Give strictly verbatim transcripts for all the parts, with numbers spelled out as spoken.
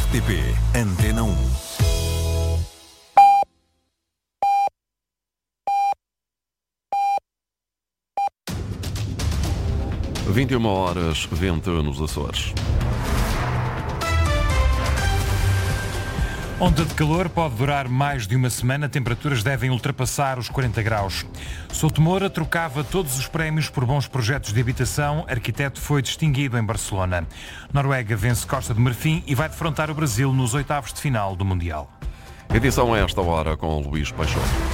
T P Antena um. vinte e uma horas, vento nos Açores. Onda de calor pode durar mais de uma semana, temperaturas devem ultrapassar os quarenta graus. Souto Moura trocava todos os prémios por bons projetos de habitação. Arquiteto foi distinguido em Barcelona. Noruega vence Costa do Marfim e vai defrontar o Brasil nos oitavos de final do Mundial. Edição a esta hora com Luís Peixoto.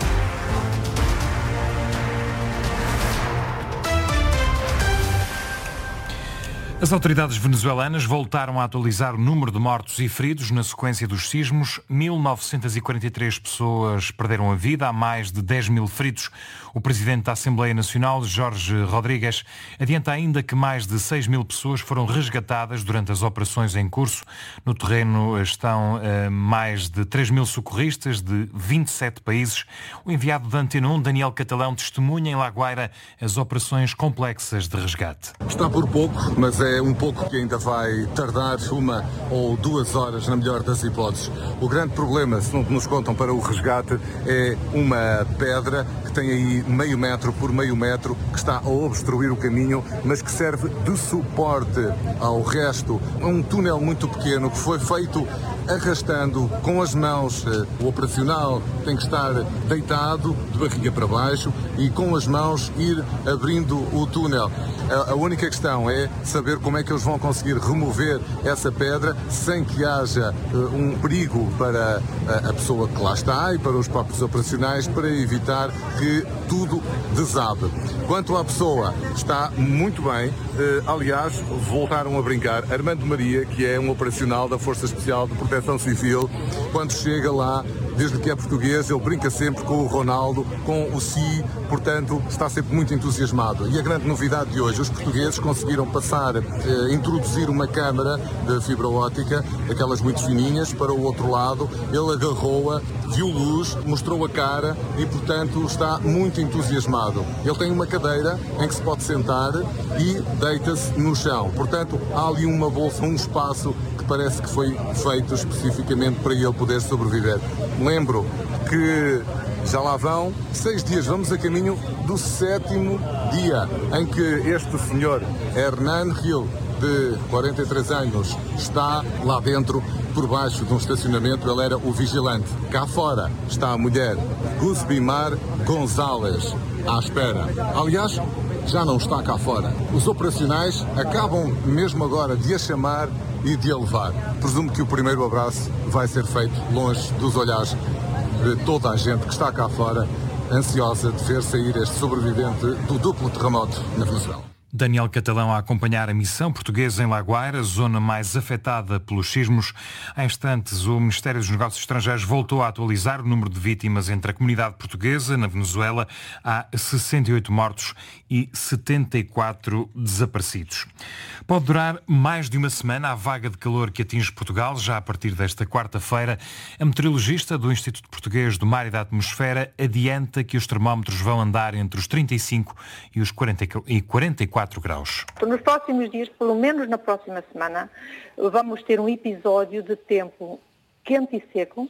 As autoridades venezuelanas voltaram a atualizar o número de mortos e feridos na sequência dos sismos. mil novecentas e quarenta e três pessoas perderam a vida, há mais de dez mil feridos. O presidente da Assembleia Nacional, Jorge Rodrigues, adianta ainda que mais de seis mil pessoas foram resgatadas durante as operações em curso. No terreno estão uh, mais de três mil socorristas de vinte e sete países. O enviado da Antena um, Daniel Catalão, testemunha em La Guaira as operações complexas de resgate. Está por pouco, mas é É um pouco que ainda vai tardar uma ou duas horas, na melhor das hipóteses. O grande problema, se não nos contam para o resgate, é uma pedra que tem aí meio metro por meio metro, que está a obstruir o caminho, mas que serve de suporte ao resto. É um túnel muito pequeno que foi feito arrastando com as mãos. O operacional tem que estar deitado, de barriga para baixo, e com as mãos ir abrindo o túnel. A única questão é saber como é que eles vão conseguir remover essa pedra sem que haja uh, um perigo para a, a pessoa que lá está e para os próprios operacionais, para evitar que tudo desabe. Quanto à pessoa, está muito bem. Uh, aliás, voltaram a brincar. Armando Maria, que é um operacional da Força Especial de Proteção Civil, quando chega lá, desde que é português, ele brinca sempre com o Ronaldo, com o Si, portanto, está sempre muito entusiasmado. E a grande novidade de hoje, os portugueses conseguiram passar, eh, introduzir uma câmara de fibra óptica, aquelas muito fininhas, para o outro lado. Ele agarrou-a, viu luz, mostrou a cara e, portanto, está muito entusiasmado. Ele tem uma cadeira em que se pode sentar e deita-se no chão. Portanto, há ali uma bolsa, um espaço que parece que foi feito especificamente para ele poder sobreviver. Lembro que já lá vão seis dias, vamos a caminho do sétimo dia em que este senhor, Hernan Gil, de quarenta e três anos, está lá dentro, por baixo de um estacionamento. Ele era o vigilante. Cá fora está a mulher, Guzbimar González, à espera. Aliás, já não está cá fora. Os operacionais acabam mesmo agora de a chamar e de a levar. Presumo que o primeiro abraço vai ser feito longe dos olhares de toda a gente que está cá fora, ansiosa de ver sair este sobrevivente do duplo terremoto na Venezuela. Daniel Catalão a acompanhar a missão portuguesa em La Guaira, zona mais afetada pelos sismos. Há instantes, o Ministério dos Negócios Estrangeiros voltou a atualizar o número de vítimas entre a comunidade portuguesa. Na Venezuela há sessenta e oito mortos e setenta e quatro desaparecidos. Pode durar mais de uma semana a vaga de calor que atinge Portugal, já a partir desta quarta-feira. A meteorologista do Instituto Português do Mar e da Atmosfera adianta que os termómetros vão andar entre os trinta e cinco e os quarenta e quatro graus. Nos próximos dias, pelo menos na próxima semana, vamos ter um episódio de tempo quente e seco,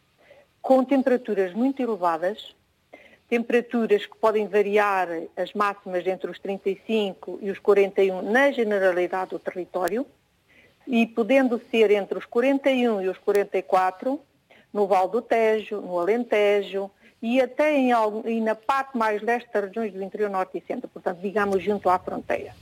com temperaturas muito elevadas, temperaturas que podem variar as máximas entre os trinta e cinco e os quarenta e um na generalidade do território, e podendo ser entre os quarenta e um e os quarenta e quatro no Val do Tejo, no Alentejo, e até em, e na parte mais leste das regiões do interior norte e centro, portanto, digamos, junto à fronteira.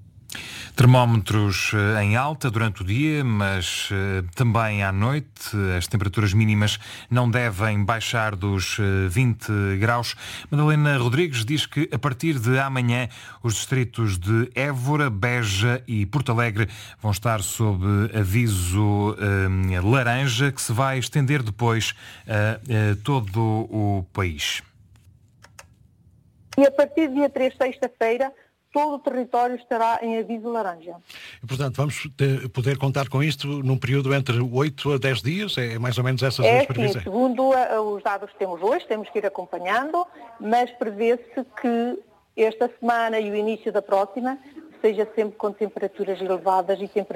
Termómetros em alta durante o dia, mas uh, também à noite. As temperaturas mínimas não devem baixar dos uh, vinte graus. Madalena Rodrigues diz que a partir de amanhã os distritos de Évora, Beja e Porto Alegre vão estar sob aviso uh, laranja, que se vai estender depois a uh, uh, todo o país. E a partir do dia três, sexta-feira, todo o território estará em aviso laranja. E, portanto, vamos ter, poder contar com isto num período entre oito a dez dias? É mais ou menos essas é, as previsões? Sim, segundo uh, os dados que temos hoje, temos que ir acompanhando, mas prevê-se que esta semana e o início da próxima seja sempre com temperaturas elevadas e temperaturas